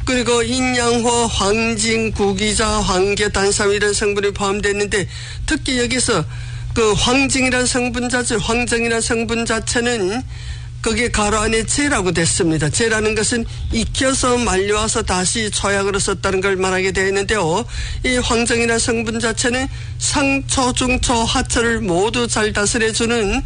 그리고 인양호, 황진, 구기자, 황계단삼 이런 성분이 포함됐는데 특히 여기서 그 황증이라는 성분 자체는 거기에 가로 안에 제라고 됐습니다. 제라는 것은 익혀서 말려와서 다시 초약으로 썼다는 걸 말하게 되어 있는데요. 이 황정이라는 성분 자체는 상초, 중초, 하초를 모두 잘 다스려주는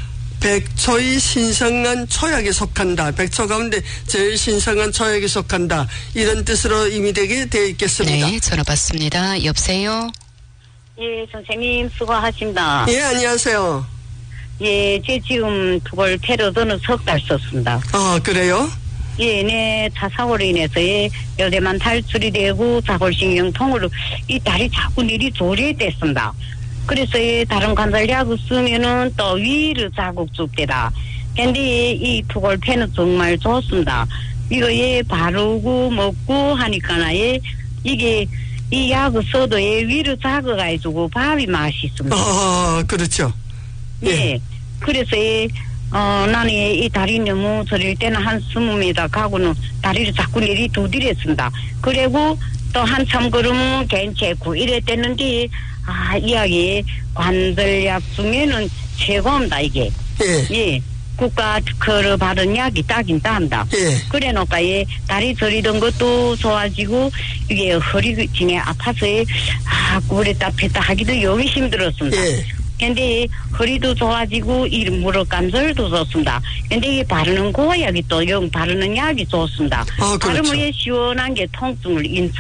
백초의 신성한 초약에 속한다. 백초 가운데 제일 신성한 초약에 속한다. 이런 뜻으로 의미되게 되어 있겠습니다. 네, 전화 받습니다. 여보세요? 예, 선생님 수고하십니다. 예, 안녕하세요. 예, 제 지금 그걸 패러도는 석 달 썼습니다. 아, 그래요? 예, 내 차 사고로 인해서 여대만 탈출이 되고 자골신경통으로 이 다리 자꾸 일이 조리됐습니다. 그래서 다른 관절약을 쓰면은 또 위로 자국 죽대다. 근데 이 투골패는 정말 좋습니다. 이거 바르고 먹고 하니까 이게 이 약을 써도 위로 작아가지고 밥이 맛있습니다. 그렇죠. 예. 그래서 나는 이 다리 너무 저릴 때는 한 20m 가고는 다리를 자꾸 내리 두드렸습니다. 그리고 또 한참 걸으면 괜찮고 이랬댔는데 이야기 관절약 중에는 최고입니다 이게. 예. 국가 특허를 받은 약이 딱인 따한다. 예. 그래 놓까 다리 저리던 것도 좋아지고 이게 허리 진에 아파서 그랬다 폈다 하기도 여기 힘들었습니다. 예. 근데 허리도 좋아지고 이 무릎 관절도 좋습니다. 근데 이 바르는 고약이 또 영 바르는 약이 좋습니다. 그렇죠. 바르면 시원한 게 통증을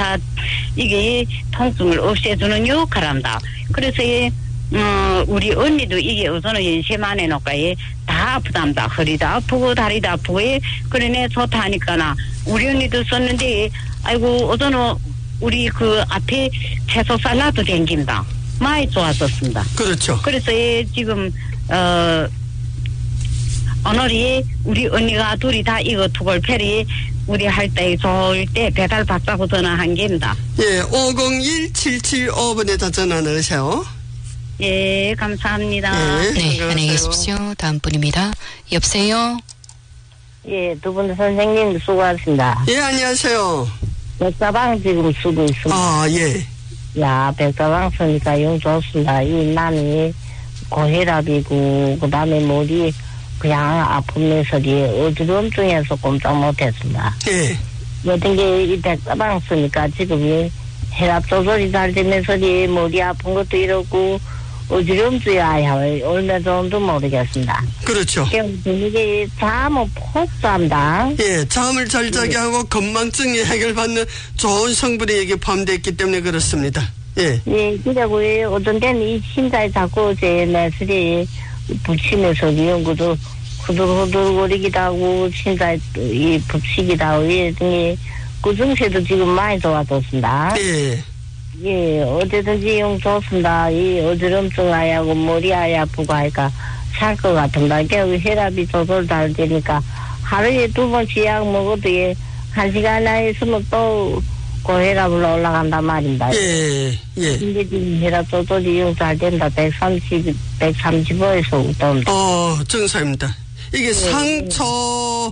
이게 통증을 없애주는 역할을 합니다. 그래서 우리 언니도 이게 우선은 연세만 해놓을까 다 아프답니다. 허리도 아프고 다리도 아프고 그러네 좋다 하니까 우리 언니도 썼는데 아이고 우선은 우리 그 앞에 채소 샐러드 댕깁니다. 많이 좋았었습니다. 그렇죠. 그래서 지금 오늘이 우리 언니가 둘이 다 이거 투골패리 우리 할 때 좋을 때 배달 받자고 전화한 겁니다. 예, 501-775번에다 전화 넣으세요. 예, 감사합니다. 예, 네, 안녕히 계십시오. 다음 분입니다. 여보세요? 예, 두 분 선생님 수고하셨습니다. 예, 안녕하세요. 백사방 지금 쓰고 있습니다. 예. 야, 백사방 쓰니까 영 좋습니다. 이 남이 고혈압이고, 그 다음에 머리 그냥 아프면서 어지럼증해서 꼼짝 못했습니다. 예. 어떤 게 이 백사방 쓰니까 지금 혈압 조절이 잘 되면서 머리 아픈 것도 이렇고, 어지럼증이 얼마 정도 모르겠습니다. 그렇죠. 이게 잠은 푹 잡니다. 예, 잠을 잘 자게 하고 건망증이 해결받는 좋은 성분이 여기 포함되어 있기 때문에 그렇습니다. 예. 예, 그리고 어떤 때는 이 심장이 자꾸 제 매슬이 붙이면서 이런 것도 후들후들거리기도 하고 심장이 붙이기도 하고 이랬더니 그 증세도 지금 많이 좋아졌습니다. 예. 예, 어쨌든지 용 좋습니다. 이 어지럼증 아야고 머리 아프고 하니까 살 것 같습니다. 결국 혈압이 조절 잘 되니까 하루에 2번씩 약 먹어도 1시간 있으면 또 고혈압으로 올라간단 말입니다. 예. 근데 지금 혈압 조절이 용 잘 된다. 135에서 웃던다. 정상입니다. 이게 상처,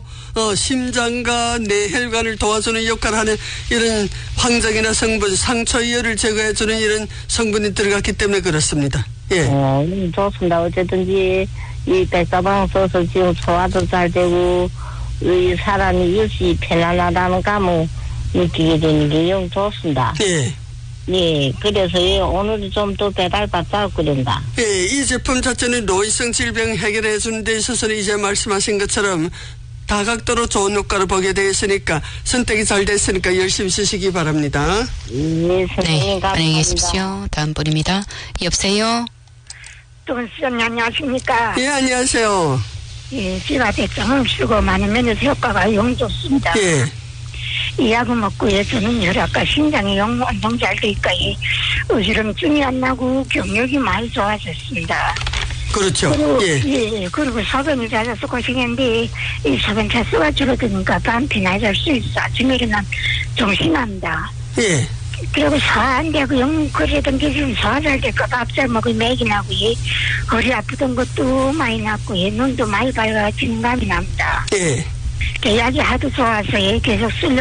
심장과 뇌혈관을 도와주는 역할을 하는 이런 황정이나 성분, 상처열을 제거해주는 이런 성분이 들어갔기 때문에 그렇습니다. 예. 좋습니다. 어쨌든지 이 백사방 써서 지금 소화도 잘 되고 이 사람이 일시 편안하다는 감을 느끼게 되는 게 영 좋습니다. 예. 예, 그래서 오늘 좀 더 배달 받자고 그런다. 예, 이 제품 자체는 노인성 질병 해결해 주는 데 있어서는 이제 말씀하신 것처럼 다각도로 좋은 효과를 보게 되어 있으니까 선택이 잘 됐으니까 열심히 쓰시기 바랍니다. 예, 선생님 네, 감사합니다. 안녕히 계십시오. 다음 분입니다. 여보세요? 동수님 안녕하십니까? 예, 안녕하세요. 예, 제가 백성을 쓰고 많은 면에서 효과가 영 좋습니다. 예. 이 약을 먹고 저는 혈압과 심장이 영 완전 잘 되니까 어지럼증이 안 나고 경력이 많이 좋아졌습니다. 그렇죠. 그리고, 예. 그리고 소변이 잦아서 고생했는데 이 소변 차수가 줄어드니까 밤 편하게 수 있어. 아침에 일어나면 정신납니다. 예. 그리고 소화 안 되고 영 그러던 게 지금 소화 잘 될까 밥 잘 먹으면 맥이 나고 허리 아프던 것도 많이 났고 눈도 많이 밝아지는 감이 납니다. 예. 약이 하도 좋아서 계속 쓰려